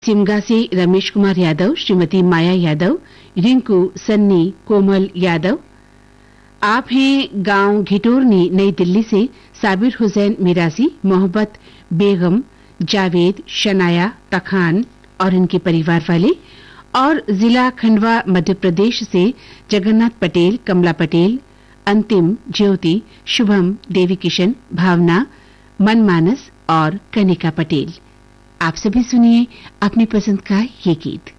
चिमगा से रमेश कुमार यादव, श्रीमती माया यादव, रिंकू, सन्नी, कोमल यादव। आप हैं गांव घिटोरनी, नई दिल्ली से साबिर हुसैन मिरासी, मोहब्बत बेगम, जावेद, शनाया, तखान और इनके परिवार वाले। और जिला खंडवा मध्य प्रदेश से जगन्नाथ पटेल, कमला पटेल, अंतिम, ज्योति, शुभम, देवी किशन, भावना, मनमानस और कनिका पटेल। आप सभी सुनिए अपनी पसंद का ये गीत।